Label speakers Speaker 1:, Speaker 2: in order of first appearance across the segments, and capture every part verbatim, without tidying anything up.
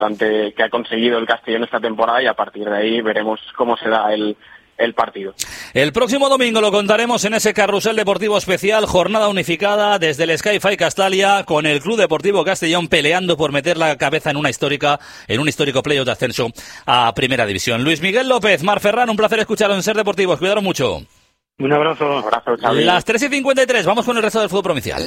Speaker 1: importante que ha conseguido el Castellón esta temporada, y a partir de ahí veremos cómo se da el el partido.
Speaker 2: El próximo domingo lo contaremos en ese carrusel deportivo especial, jornada unificada desde el Sky-Fi Castalia, con el Club Deportivo Castellón peleando por meter la cabeza en una histórica, en un histórico playoff de ascenso a Primera División. Luis Miguel López, Mar Ferran, un placer escucharlo en Ser Deportivos. Cuidaros mucho.
Speaker 3: Un abrazo.
Speaker 1: Un abrazo, Xavi.
Speaker 2: Las tres y cincuenta y tres, vamos con el resto del fútbol provincial.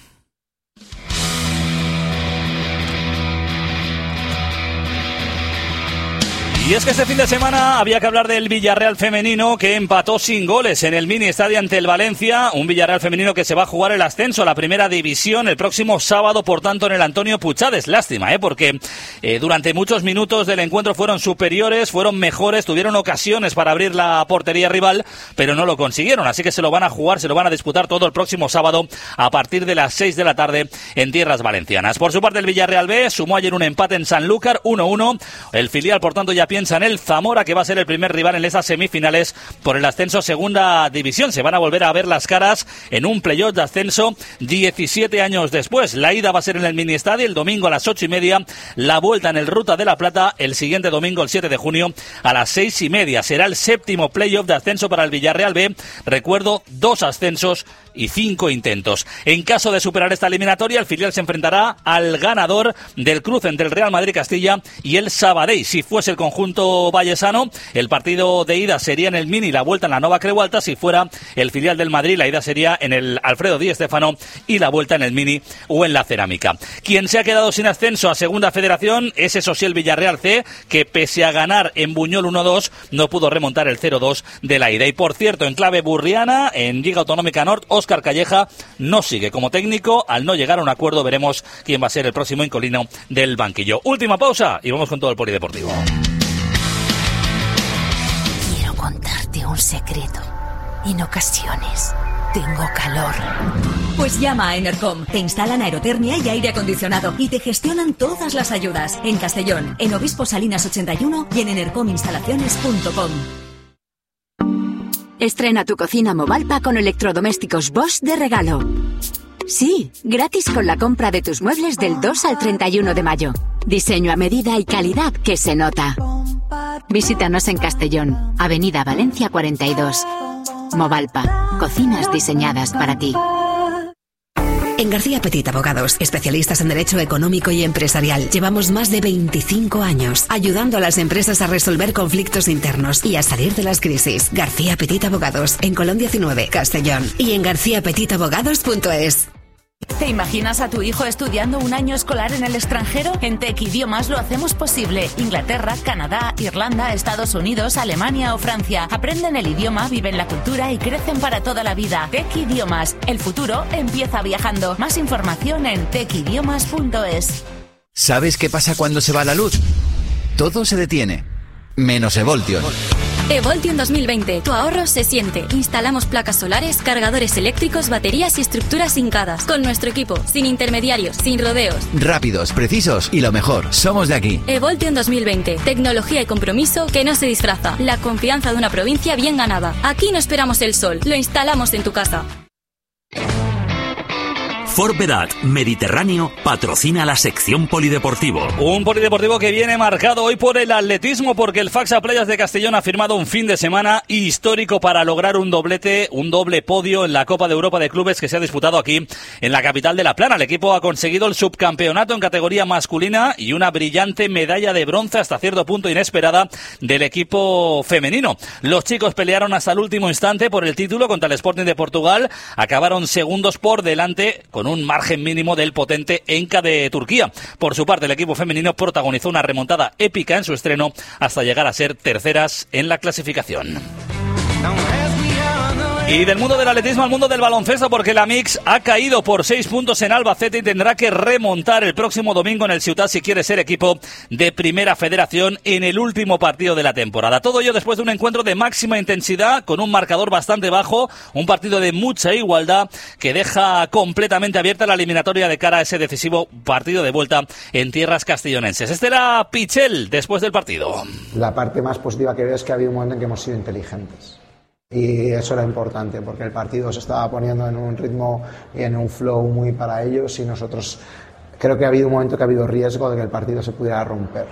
Speaker 2: Y es que este fin de semana había que hablar del Villarreal femenino, que empató sin goles en el mini estadio ante el Valencia, un Villarreal femenino que se va a jugar el ascenso a la Primera División el próximo sábado, por tanto, en el Antonio Puchades. Lástima, ¿eh? porque eh, durante muchos minutos del encuentro fueron superiores, fueron mejores, tuvieron ocasiones para abrir la portería rival, pero no lo consiguieron, así que se lo van a jugar, se lo van a disputar todo el próximo sábado a partir de las seis de la tarde en tierras valencianas. Por su parte, el Villarreal B sumó ayer un empate en Sanlúcar, uno uno, el filial, por tanto, ya piensa en el Zamora, que va a ser el primer rival en esas semifinales por el ascenso a Segunda División. Se van a volver a ver las caras en un playoff de ascenso diecisiete años después. La ida va a ser en el mini estadio el domingo a las ocho y media, la vuelta en el Ruta de la Plata el siguiente domingo, el siete de junio, a las seis y media. Será el séptimo playoff de ascenso para el Villarreal B. Recuerdo, dos ascensos y cinco intentos. En caso de superar esta eliminatoria, el filial se enfrentará al ganador del cruce entre el Real Madrid Castilla y el Sabadell. Si fuese el conjunto vallesano, el partido de ida sería en el mini, la vuelta en la Nova Creu Alta. Si fuera el filial del Madrid, la ida sería en el Alfredo Di Stéfano y la vuelta en el mini o en la Cerámica. Quien se ha quedado sin ascenso a Segunda Federación es, eso sí, el Villarreal C, que pese a ganar en Buñol uno dos, no pudo remontar el cero dos de la ida. Y por cierto, en clave burriana, en Liga Autonómica Norte, Óscar Calleja no sigue como técnico. Al no llegar a un acuerdo, veremos quién va a ser el próximo inquilino del banquillo. Última pausa y vamos con todo el polideportivo.
Speaker 4: Quiero contarte un secreto. En ocasiones tengo calor. Pues llama a Enercom. Te instalan aerotermia y aire acondicionado y te gestionan todas las ayudas. En Castellón, en Obispo Salinas ochenta y uno y en enercom instalaciones punto com. Estrena tu cocina Movalpa con electrodomésticos Bosch de regalo. Sí, gratis con la compra de tus muebles del dos al treinta y uno de mayo. Diseño a medida y calidad que se nota. Visítanos en Castellón, Avenida Valencia cuarenta y dos. Movalpa, cocinas diseñadas para ti. En García Petit Abogados, especialistas en Derecho Económico y Empresarial, llevamos más de veinticinco años ayudando a las empresas a resolver conflictos internos y a salir de las crisis. García Petit Abogados, en Colón diecinueve, Castellón, y en garcía petit abogados punto es.
Speaker 5: ¿Te imaginas a tu hijo estudiando un año escolar en el extranjero? En Tec Idiomas lo hacemos posible. Inglaterra, Canadá, Irlanda, Estados Unidos, Alemania o Francia. Aprenden el idioma, viven la cultura y crecen para toda la vida. Tec Idiomas. El futuro empieza viajando. Más información en tec idiomas punto es.
Speaker 6: ¿Sabes qué pasa cuando se va la luz? Todo se detiene, menos Evoltion.
Speaker 7: Evoltion dos mil veinte. Tu ahorro se siente. Instalamos placas solares, cargadores eléctricos, baterías y estructuras hincadas. Con nuestro equipo, sin intermediarios, sin rodeos.
Speaker 6: Rápidos, precisos y lo mejor, somos de aquí.
Speaker 7: Evoltion dos mil veinte. Tecnología y compromiso que no se disfraza. La confianza de una provincia bien ganada. Aquí no esperamos el sol, lo instalamos en tu casa.
Speaker 8: Forbedat Mediterráneo patrocina la sección polideportivo.
Speaker 2: Un polideportivo que viene marcado hoy por el atletismo, porque el Faxa Playas de Castellón ha firmado un fin de semana histórico para lograr un doblete, un doble podio en la Copa de Europa de Clubes que se ha disputado aquí en la capital de La Plana. El equipo ha conseguido el subcampeonato en categoría masculina y una brillante medalla de bronce, hasta cierto punto inesperada, del equipo femenino. Los chicos pelearon hasta el último instante por el título contra el Sporting de Portugal. Acabaron segundos por delante, con un margen mínimo del potente Enka de Turquía. Por su parte, el equipo femenino protagonizó una remontada épica en su estreno hasta llegar a ser terceras en la clasificación. Y del mundo del atletismo al mundo del baloncesto, porque la Mix ha caído por seis puntos en Albacete y tendrá que remontar el próximo domingo en el Ciutat si quiere ser equipo de Primera Federación en el último partido de la temporada. Todo ello después de un encuentro de máxima intensidad con un marcador bastante bajo, un partido de mucha igualdad que deja completamente abierta la eliminatoria de cara a ese decisivo partido de vuelta en tierras castellonenses. Este era Pichel después del partido.
Speaker 9: La parte más positiva que veo es que ha habido un momento en que hemos sido inteligentes. Y eso era importante porque el partido se estaba poniendo en un ritmo y en un flow muy para ellos y nosotros creo que ha habido un momento que ha habido riesgo de que el partido se pudiera romper.